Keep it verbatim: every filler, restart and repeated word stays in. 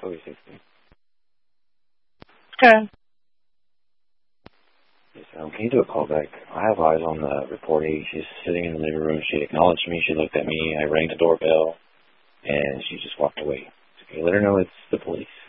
Okay, sixteen. Okay. Yes, um, can you do a call back? I have eyes on the reportee. She's sitting in the living room. She acknowledged me. She looked at me. I rang the doorbell, and she just walked away. Okay, let her know it's the police.